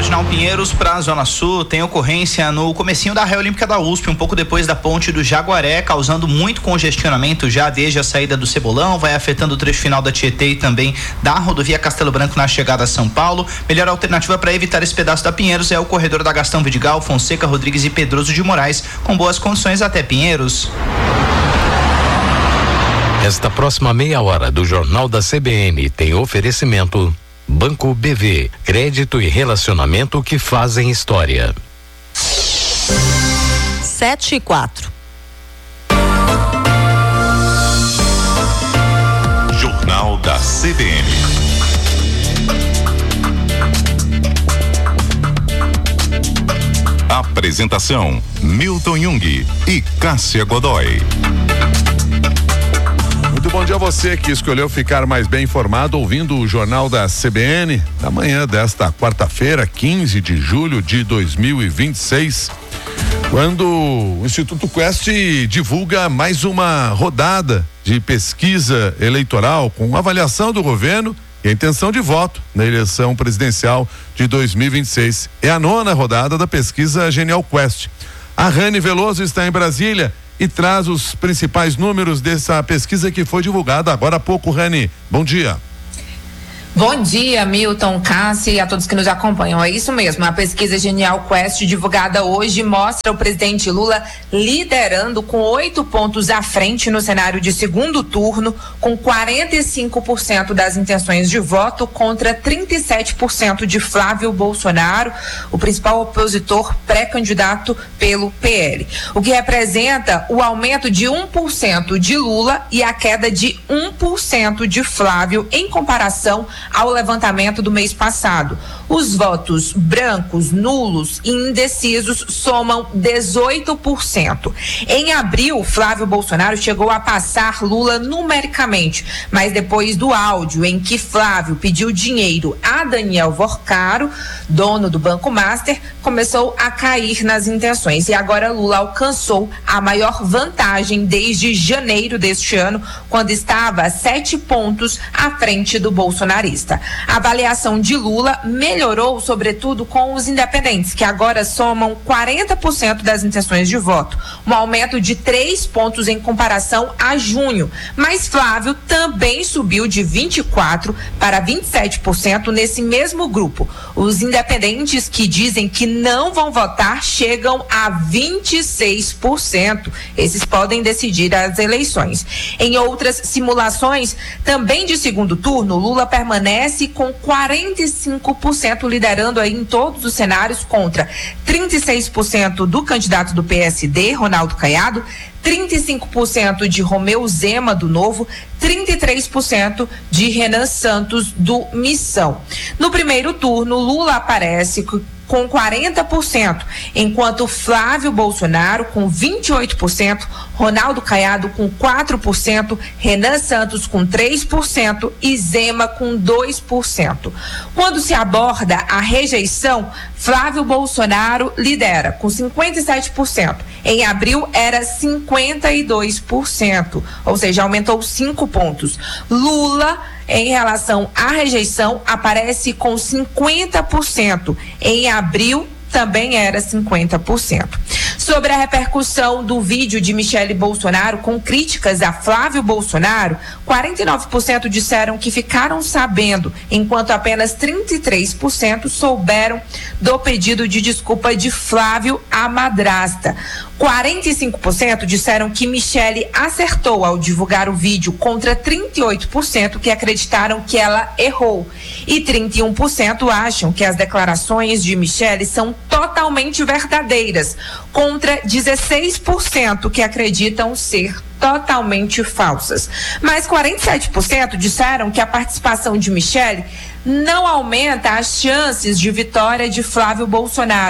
Marginal Pinheiros para a Zona Sul tem ocorrência no comecinho da Raia Olímpica da USP, um pouco depois da ponte do Jaguaré, causando muito congestionamento já desde a saída do Cebolão, vai afetando o trecho final da Tietê e também da rodovia Castelo Branco na chegada a São Paulo. Melhor alternativa para evitar esse pedaço da Pinheiros é o corredor da Gastão Vidigal, Fonseca, Rodrigues e Pedroso de Moraes, com boas condições até Pinheiros. Esta próxima meia hora do Jornal da CBN tem oferecimento Banco BV, crédito e relacionamento que fazem história. 7:04. Jornal da CBN. Apresentação: Milton Jung e Cássia Godoy. Muito bom dia a você que escolheu ficar mais bem informado ouvindo o Jornal da CBN da manhã desta quarta-feira, 15 de julho de 2026, quando o Instituto Quest divulga mais uma rodada de pesquisa eleitoral com avaliação do governo e a intenção de voto na eleição presidencial de 2026. É a 9ª rodada da pesquisa Genial Quest. A Rani Veloso está em Brasília e traz os principais números dessa pesquisa que foi divulgada agora há pouco. Rani, bom dia. Bom dia, Milton, Cássia e a todos que nos acompanham. É isso mesmo, a pesquisa Genial Quest divulgada hoje mostra o presidente Lula liderando com 8 pontos à frente no cenário de segundo turno, com 45% das intenções de voto contra 37% de Flávio Bolsonaro, o principal opositor pré-candidato pelo PL. O que representa o aumento de 1% de Lula e a queda de 1% de Flávio em comparação ao levantamento do mês passado. Os votos brancos, nulos e indecisos somam 18%. Em abril, Flávio Bolsonaro chegou a passar Lula numericamente, mas depois do áudio em que Flávio pediu dinheiro a Daniel Vorcaro, dono do Banco Master, começou a cair nas intenções e agora Lula alcançou a maior vantagem desde janeiro deste ano, quando estava 7 pontos à frente do bolsonarista. A avaliação de Lula melhorou, sobretudo, com os independentes, que agora somam 40% das intenções de voto, um aumento de 3 pontos em comparação a junho. Mas Flávio também subiu de 24% para 27% nesse mesmo grupo. Os independentes que dizem que não vão votar chegam a 26%. Esses podem decidir as eleições. Em outras simulações, também de segundo turno, Lula permanece com 45% liderando aí em todos os cenários contra 36% do candidato do PSD, Ronaldo Caiado, 35% de Romeu Zema, do Novo, 33% de Renan Santos, do Missão. No primeiro turno, Lula aparece com 40%, enquanto Flávio Bolsonaro com 28%, Ronaldo Caiado com 4%, Renan Santos com 3% e Zema com 2%. Quando se aborda a rejeição, Flávio Bolsonaro lidera com 57%. Em abril era 52%, ou seja, aumentou 5 pontos. Lula, em relação à rejeição, aparece com 50%. Em abril, também era 50%. Sobre a repercussão do vídeo de Michele Bolsonaro com críticas a Flávio Bolsonaro, 49% disseram que ficaram sabendo, enquanto apenas 33% souberam do pedido de desculpa de Flávio à madrasta. 45% disseram que Michele acertou ao divulgar o vídeo, contra 38% que acreditaram que ela errou. E 31% acham que as declarações de Michele são totalmente verdadeiras, contra 16% que acreditam ser totalmente falsas. Mas 47% disseram que a participação de Michele não aumenta as chances de vitória de Flávio Bolsonaro,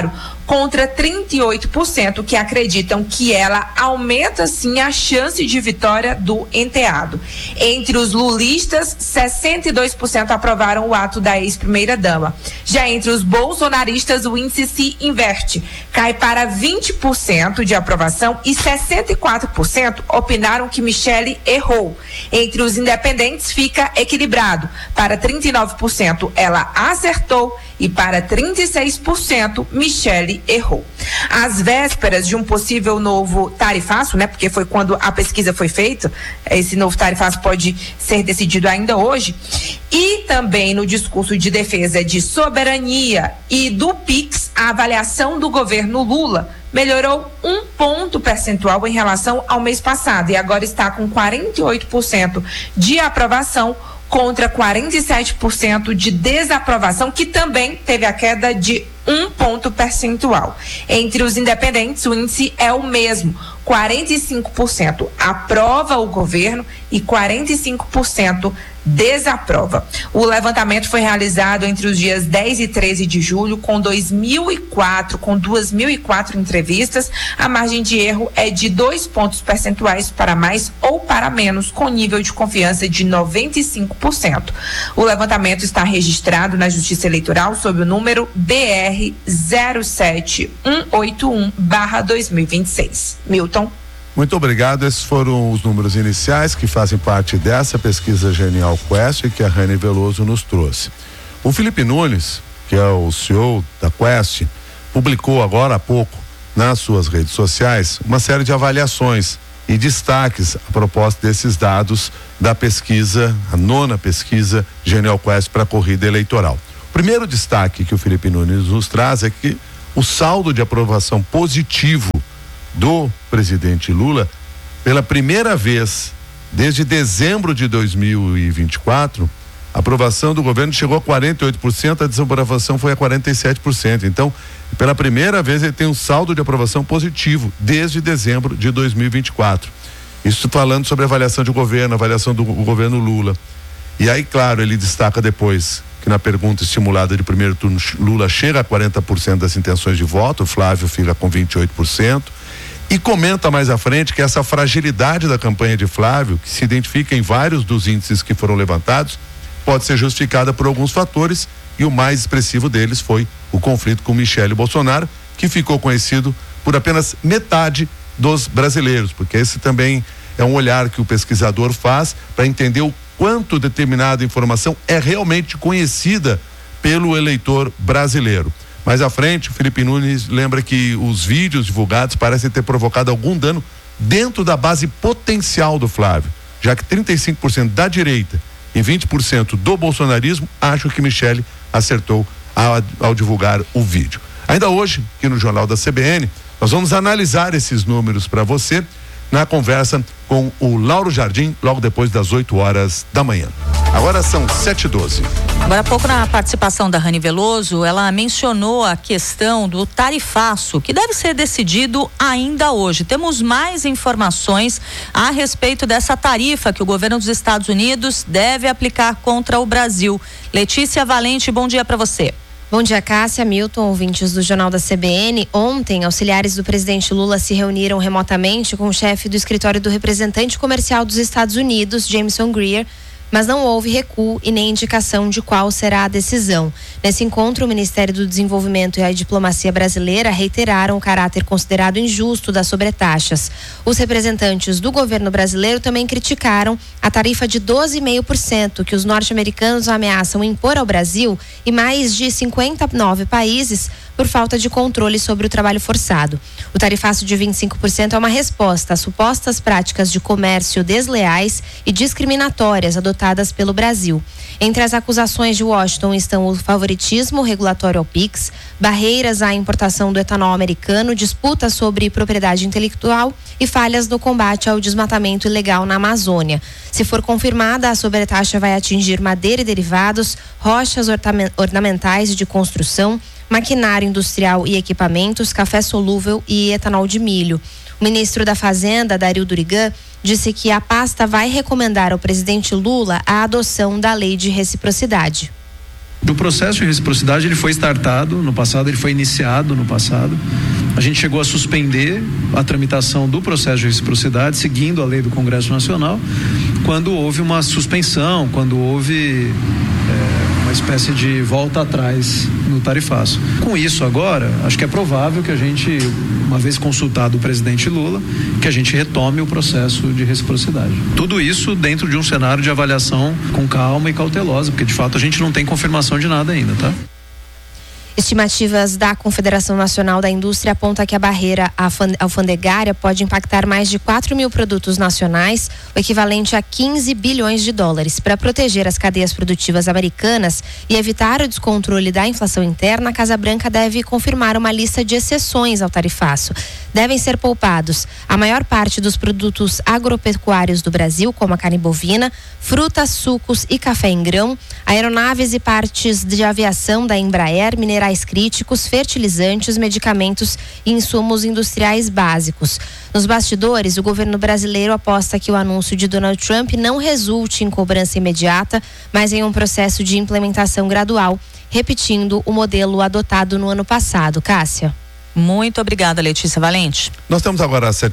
contra 38% que acreditam que ela aumenta sim a chance de vitória do enteado. Entre os lulistas, 62% aprovaram o ato da ex-primeira-dama. Já entre os bolsonaristas, o índice se inverte, cai para 20% de aprovação e 64% opinaram que Michele errou. Entre os independentes fica equilibrado, para 39% ela acertou e para 36% Michele errou. Às vésperas de um possível novo tarifaço, né? Porque foi quando a pesquisa foi feita, esse novo tarifaço pode ser decidido ainda hoje, e também no discurso de defesa de soberania e do PIX, a avaliação do governo Lula melhorou 1 ponto percentual em relação ao mês passado e agora está com 48% de aprovação contra 47% de desaprovação, que também teve a queda de 1 ponto percentual. Entre os independentes, o índice é o mesmo, 45% aprova o governo e 45% desaprova. O levantamento foi realizado entre os dias 10 e 13 de julho, com 2.004 entrevistas. A margem de erro é de 2 pontos percentuais para mais ou para menos, com nível de confiança de 95%. O levantamento está registrado na Justiça Eleitoral sob o número BR 07181/2026. Milton. Muito obrigado. Esses foram os números iniciais que fazem parte dessa pesquisa Genial Quest que a Rani Veloso nos trouxe. O Felipe Nunes, que é o CEO da Quest, publicou agora há pouco nas suas redes sociais uma série de avaliações e destaques a propósito desses dados da pesquisa, a 9ª pesquisa Genial Quest para a corrida eleitoral. O primeiro destaque que o Felipe Nunes nos traz é que o saldo de aprovação positivo do presidente Lula, pela primeira vez desde dezembro de 2024, a aprovação do governo chegou a 48%, a desaprovação foi a 47%. Então, pela primeira vez ele tem um saldo de aprovação positivo desde dezembro de 2024. Isso falando sobre a avaliação de governo, a avaliação do governo Lula. E aí, claro, ele destaca depois que na pergunta estimulada de primeiro turno, Lula chega a 40% das intenções de voto, Flávio fica com 28%. E comenta mais à frente que essa fragilidade da campanha de Flávio, que se identifica em vários dos índices que foram levantados, pode ser justificada por alguns fatores, e o mais expressivo deles foi o conflito com Michele Bolsonaro, que ficou conhecido por apenas metade dos brasileiros, porque esse também é um olhar que o pesquisador faz para entender o quanto determinada informação é realmente conhecida pelo eleitor brasileiro. Mais à frente, o Felipe Nunes lembra que os vídeos divulgados parecem ter provocado algum dano dentro da base potencial do Flávio, já que 35% da direita e 20% do bolsonarismo acham que Michele acertou ao divulgar o vídeo. Ainda hoje, aqui no Jornal da CBN, nós vamos analisar esses números para você na conversa com o Lauro Jardim, logo depois das 8h da manhã. Agora são 7h12. Agora há pouco, na participação da Rani Veloso, ela mencionou a questão do tarifaço, que deve ser decidido ainda hoje. Temos mais informações a respeito dessa tarifa que o governo dos Estados Unidos deve aplicar contra o Brasil. Letícia Valente, bom dia para você. Bom dia, Cássia, Milton, ouvintes do Jornal da CBN. Ontem, auxiliares do presidente Lula se reuniram remotamente com o chefe do escritório do representante comercial dos Estados Unidos, Jameson Greer, mas não houve recuo e nem indicação de qual será a decisão. Nesse encontro, o Ministério do Desenvolvimento e a diplomacia brasileira reiteraram o caráter considerado injusto das sobretaxas. Os representantes do governo brasileiro também criticaram a tarifa de 12,5% que os norte-americanos ameaçam impor ao Brasil e mais de 59 países por falta de controle sobre o trabalho forçado. O tarifaço de 25% é uma resposta às supostas práticas de comércio desleais e discriminatórias adotadas pelo Brasil. Entre as acusações de Washington estão o favoritismo regulatório ao PIX, barreiras à importação do etanol americano, disputas sobre propriedade intelectual e falhas no combate ao desmatamento ilegal na Amazônia. Se for confirmada, a sobretaxa vai atingir madeira e derivados, rochas ornamentais e de construção, maquinário industrial e equipamentos, café solúvel e etanol de milho. O ministro da Fazenda, Dario Durigan, disse que a pasta vai recomendar ao presidente Lula a adoção da lei de reciprocidade. O processo de reciprocidade ele foi startado no passado, ele foi iniciado no passado. A gente chegou a suspender a tramitação do processo de reciprocidade, seguindo a lei do Congresso Nacional, quando houve uma suspensão, quando houve uma espécie de volta atrás no tarifaço. Com isso agora, acho que é provável que a gente, uma vez consultado o presidente Lula, que a gente retome o processo de reciprocidade. Tudo isso dentro de um cenário de avaliação com calma e cautelosa, porque de fato a gente não tem confirmação de nada ainda, tá? Estimativas da Confederação Nacional da Indústria apontam que a barreira alfandegária pode impactar mais de 4 mil produtos nacionais, o equivalente a 15 bilhões de dólares. Para proteger as cadeias produtivas americanas e evitar o descontrole da inflação interna, a Casa Branca deve confirmar uma lista de exceções ao tarifaço. Devem ser poupados a maior parte dos produtos agropecuários do Brasil, como a carne bovina, frutas, sucos e café em grão, aeronaves e partes de aviação da Embraer, minerais críticos, fertilizantes, medicamentos e insumos industriais básicos. Nos bastidores, o governo brasileiro aposta que o anúncio de Donald Trump não resulte em cobrança imediata, mas em um processo de implementação gradual, repetindo o modelo adotado no ano passado. Cássia. Muito obrigada, Letícia Valente. Nós estamos agora às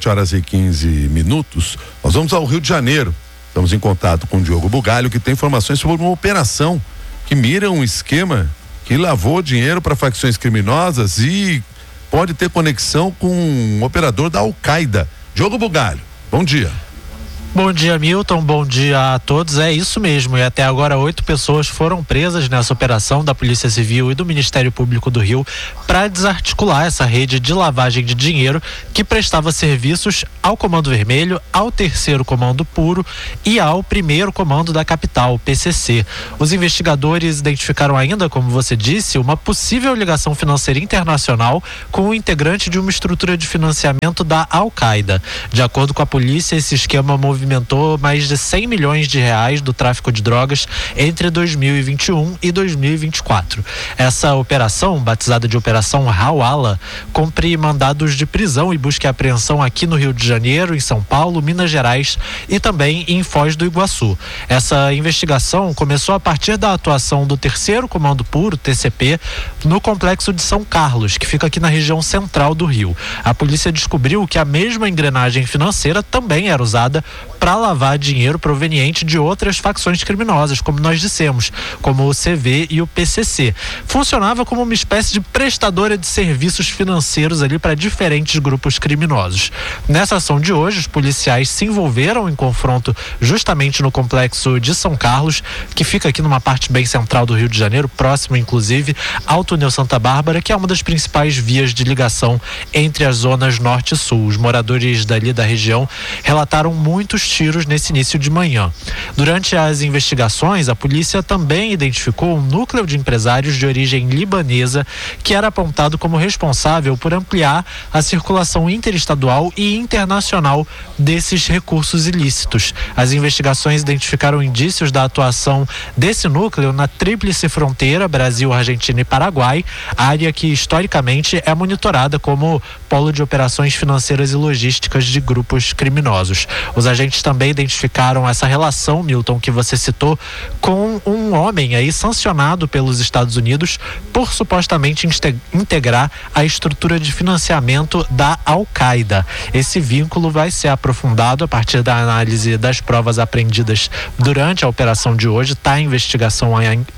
7h15. Nós vamos ao Rio de Janeiro. Estamos em contato com o Diogo Bugalho, que tem informações sobre uma operação que mira um esquema que lavou dinheiro para facções criminosas e pode ter conexão com um operador da Al-Qaeda. Diogo Bugalho, bom dia. Bom dia, Milton, bom dia a todos. É isso mesmo, e até agora 8 pessoas foram presas nessa operação da Polícia Civil e do Ministério Público do Rio para desarticular essa rede de lavagem de dinheiro que prestava serviços ao Comando Vermelho, ao 3º Comando Puro e ao 1º Comando da Capital, PCC. Os investigadores identificaram ainda, como você disse, uma possível ligação financeira internacional com o integrante de uma estrutura de financiamento da Al-Qaeda. De acordo com a polícia, esse esquema movimentou mais de 100 milhões de reais do tráfico de drogas entre 2021 e 2024. Essa operação, batizada de Operação Hawala, cumpre mandados de prisão e busca e apreensão aqui no Rio de Janeiro, em São Paulo, Minas Gerais e também em Foz do Iguaçu. Essa investigação começou a partir da atuação do 3º Comando Puro, TCP, no complexo de São Carlos, que fica aqui na região central do Rio. A polícia descobriu que a mesma engrenagem financeira também era usada para lavar dinheiro proveniente de outras facções criminosas, como nós dissemos, como o CV e o PCC. Funcionava como uma espécie de prestadora de serviços financeiros ali para diferentes grupos criminosos. Nessa ação de hoje, os policiais se envolveram em confronto justamente no complexo de São Carlos, que fica aqui numa parte bem central do Rio de Janeiro, próximo inclusive ao túnel Santa Bárbara, que é uma das principais vias de ligação entre as zonas norte e sul. Os moradores dali da região relataram muitos tiros nesse início de manhã. Durante as investigações, a polícia também identificou um núcleo de empresários de origem libanesa que era apontado como responsável por ampliar a circulação interestadual e internacional desses recursos ilícitos. As investigações identificaram indícios da atuação desse núcleo na tríplice fronteira Brasil, Argentina e Paraguai, área que historicamente é monitorada como polo de operações financeiras e logísticas de grupos criminosos. Os agentes também identificaram essa relação, Milton, que você citou, com um homem aí sancionado pelos Estados Unidos por supostamente integrar a estrutura de financiamento da Al-Qaeda. Esse vínculo vai ser aprofundado a partir da análise das provas apreendidas durante a operação de hoje. Está em investigação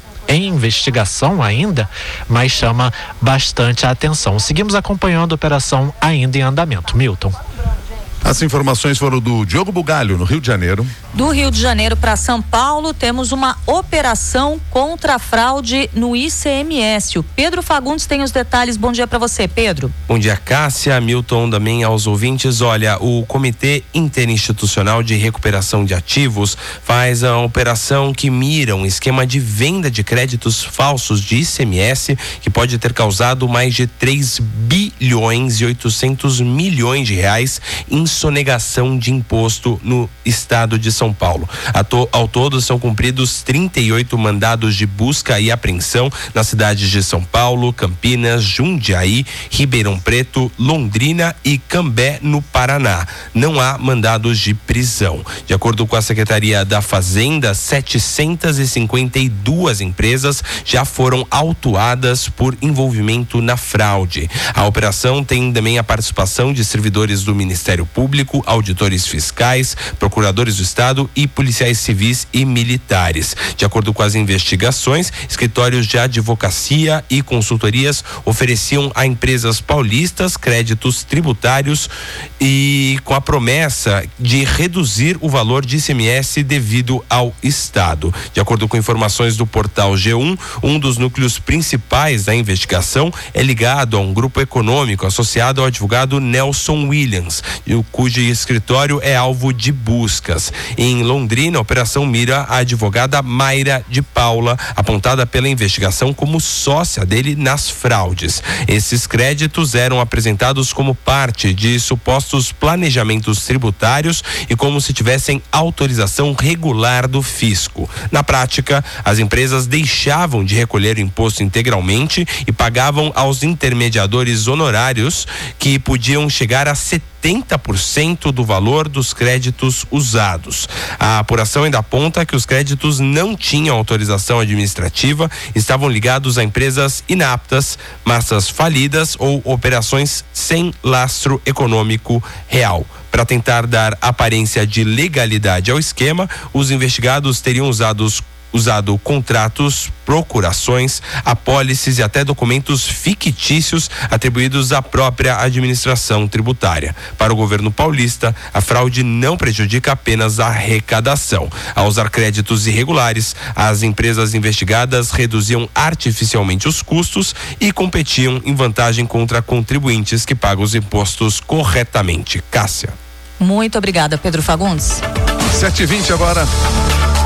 ainda, mas chama bastante a atenção. Seguimos acompanhando a operação ainda em andamento. Milton. As informações foram do Diogo Bugalho, no Rio de Janeiro. Do Rio de Janeiro para São Paulo, temos uma operação contra a fraude no ICMS. O Pedro Fagundes tem os detalhes. Bom dia para você, Pedro. Bom dia, Cássia, Milton, também aos ouvintes. Olha, o Comitê Interinstitucional de Recuperação de Ativos faz a operação que mira um esquema de venda de créditos falsos de ICMS que pode ter causado mais de 3 bilhões e 800 milhões de reais em insonegação de imposto no estado de São Paulo. Ao todo são cumpridos 38 mandados de busca e apreensão nas cidades de São Paulo, Campinas, Jundiaí, Ribeirão Preto, Londrina e Cambé, no Paraná. Não há mandados de prisão. De acordo com a Secretaria da Fazenda, 752 empresas já foram autuadas por envolvimento na fraude. A operação tem também a participação de servidores do Ministério Público, auditores fiscais, procuradores do Estado e policiais civis e militares. De acordo com as investigações, escritórios de advocacia e consultorias ofereciam a empresas paulistas créditos tributários e com a promessa de reduzir o valor de ICMS devido ao Estado. De acordo com informações do portal G1, um dos núcleos principais da investigação é ligado a um grupo econômico associado ao advogado Nelson Williams, cujo escritório é alvo de buscas. Em Londrina, a operação mira a advogada Mayra de Paula, apontada pela investigação como sócia dele nas fraudes. Esses créditos eram apresentados como parte de supostos planejamentos tributários e como se tivessem autorização regular do fisco. Na prática, as empresas deixavam de recolher o imposto integralmente e pagavam aos intermediadores honorários que podiam chegar a 70% do valor dos créditos usados. A apuração ainda aponta que os créditos não tinham autorização administrativa, estavam ligados a empresas inaptas, massas falidas ou operações sem lastro econômico real. Para tentar dar aparência de legalidade ao esquema, os investigados teriam usado contratos, procurações, apólices e até documentos fictícios atribuídos à própria administração tributária. Para o governo paulista, a fraude não prejudica apenas a arrecadação. Ao usar créditos irregulares, as empresas investigadas reduziam artificialmente os custos e competiam em vantagem contra contribuintes que pagam os impostos corretamente. Cássia. Muito obrigada, Pedro Fagundes. 7h20 agora.